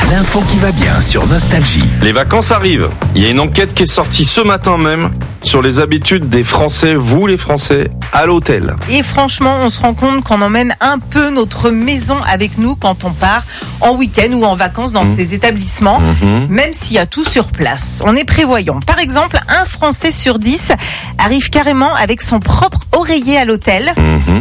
L'info qui va bien sur Nostalgie. Les vacances arrivent. Il y a une enquête qui est sortie ce matin même sur les habitudes des Français, vous les Français, à l'hôtel. Et franchement, on se rend compte qu'on emmène un peu notre maison avec nous quand on part en week-end ou en vacances dans ces établissements, même s'il y a tout sur place. On est prévoyant. Par exemple, un Français sur 10 arrive carrément avec son propre oreiller à l'hôtel.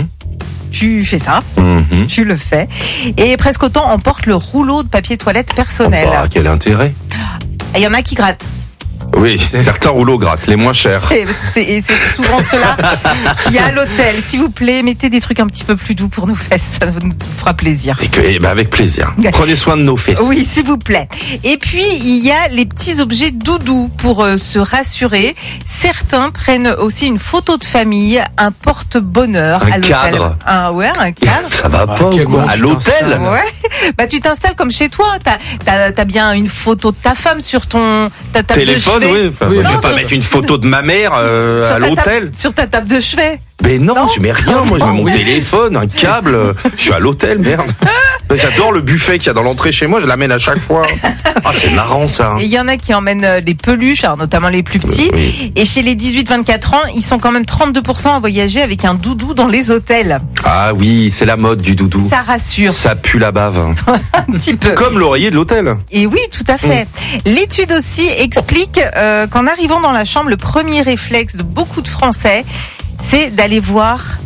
Tu fais ça, tu le fais. Et presque autant emporte le rouleau de papier toilette personnel. Quel intérêt? Il y en a qui grattent. Oui, certains rouleaux grattent, les moins chers. C'est souvent cela qui est à l'hôtel. S'il vous plaît, mettez des trucs un petit peu plus doux pour nos fesses, ça nous fera plaisir. Avec plaisir. Prenez soin de nos fesses. Oui, s'il vous plaît. Et puis, il y a les petits objets doudous pour se rassurer. Certains prennent aussi une photo de famille, un porte-bonheur à l'hôtel. Cadre. Un cadre. Ça va pas ou quoi? À l'hôtel? Ouais. Bah, tu t'installes comme chez toi. T'as bien une photo de ta femme sur ta table de chevet. Oui. Enfin, je vais pas mettre une photo de ma mère à l'hôtel. Sur ta table de chevet. Mais non, je mets rien. Moi, je mets mon téléphone, un câble. Je suis à l'hôtel, merde. J'adore le buffet qu'il y a dans l'entrée chez moi. Je l'amène à chaque fois. Ah, c'est marrant ça. Et il y en a qui emmènent les peluches, alors notamment les plus petits. Oui. Et chez les 18-24 ans, ils sont quand même 32% à voyager avec un doudou dans les hôtels. Ah oui, c'est la mode du doudou. Ça rassure. Ça pue la bave. Un petit peu. Comme l'oreiller de l'hôtel. Et oui, tout à fait. L'étude aussi explique qu'en arrivant dans la chambre, le premier réflexe de beaucoup de Français, c'est d'aller voir.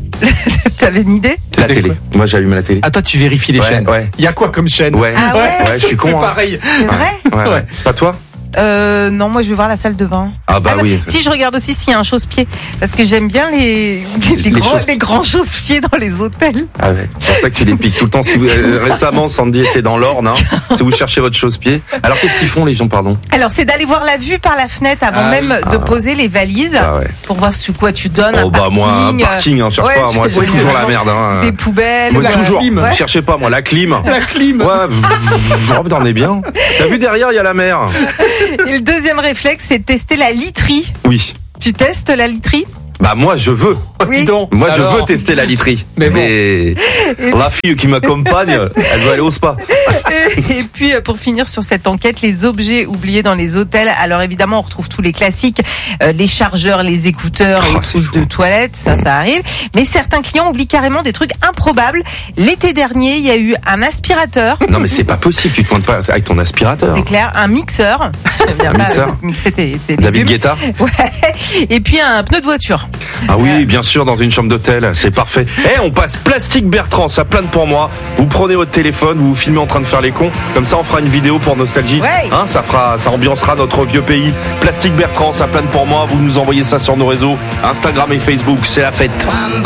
T'avais une idée? La télé. Moi, j'allume la télé. Ah, toi, tu vérifies les chaînes. Ouais. Il y a quoi comme chaîne? Ouais, je suis con. Pareil. C'est vrai? Ouais. Pas toi? Non, moi je vais voir la salle de bain. Ah bah non, oui. Si, je regarde aussi s'il y a un chausse-pied, parce que j'aime bien les grands chausse-pieds dans les hôtels. Ah ouais. C'est pour ça que tu les piques tout le temps. Si vous, récemment, Sandy était dans l'Orne, si vous cherchez votre chausse-pied. Alors qu'est-ce qu'ils font les gens, pardon? Alors c'est d'aller voir la vue par la fenêtre avant de poser les valises, pour voir sur quoi tu dononnes. Oh bah moi, un parking, cherche pas. Moi, c'est toujours la merde. Des poubelles. Moi, toujours. Ne cherchez pas, moi, la clim. La clim. Ouais, t'en es bien. T'as vu derrière, il y a la mer. Et le deuxième réflexe, c'est de tester la literie. Oui. Tu testes la literie? Bah moi je veux. Oui. Moi je veux tester la literie. Mais la fille qui m'accompagne, elle veut aller au spa. Et puis pour finir sur cette enquête, les objets oubliés dans les hôtels. Alors évidemment, on retrouve tous les classiques, les chargeurs, les écouteurs, les trousses de toilette, ça arrive. Mais certains clients oublient carrément des trucs improbables. L'été dernier, il y a eu un aspirateur. Non mais c'est pas possible, tu te pointes pas avec ton aspirateur. C'est clair, un mixeur. Un mixeur. Mixer tes David Guetta. Ouais. Et puis un pneu de voiture. Ah oui, bien sûr, dans une chambre d'hôtel, c'est parfait. On passe Plastique Bertrand, ça plane pour moi. Vous prenez votre téléphone, vous vous filmez en train de faire les cons. Comme ça, on fera une vidéo pour Nostalgie. Ouais. Ça ambiancera notre vieux pays. Plastique Bertrand, ça plane pour moi. Vous nous envoyez ça sur nos réseaux, Instagram et Facebook. C'est la fête.